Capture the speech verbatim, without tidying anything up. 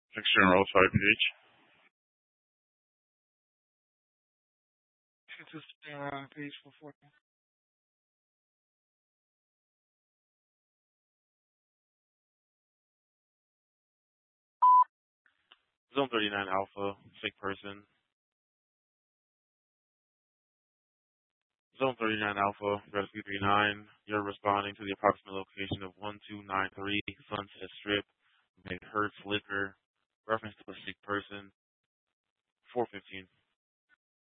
Fixture and roll five page. It's just uh, page four forty. Zone thirty-nine Alpha, sick person. Zone thirty-nine Alpha, Rescue thirty-nine. You're responding to the approximate location of one two nine three Sunset Strip, McHurst Liquor. Reference to a sick person. four fifteen.